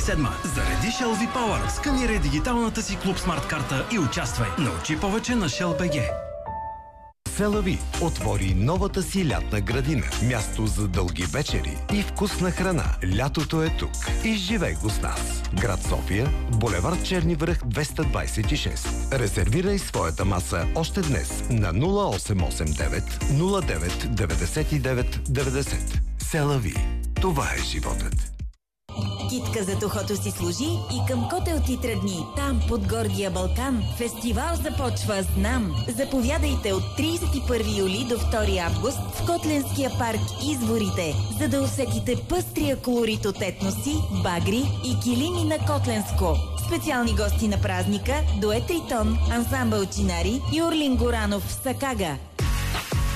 27. Зареди Shell V-Power. Сканирай дигиталната си Клуб Смарт карта и участвай. Научи повече на Shell BG. Селави отвори новата си лятна градина. Място за дълги вечери и вкусна храна. Лятото е тук. Изживей го с нас. Град София, булевард Черни връх 226. Резервирай своята маса още днес на 0889 09 99 90. Селави. Това е животът. Китка за тухото си служи и към Котелтитра дни. Там, под гордия Балкан, фестивал започва «Знам». Заповядайте от 31 юли до 2 август в Котленския парк Изворите, за да усетите пъстрия колорит от етноси, багри и килими на Котленско. Специални гости на празника – дует Тритон, ансамбъл Чинари и Орлин Горанов Сакага.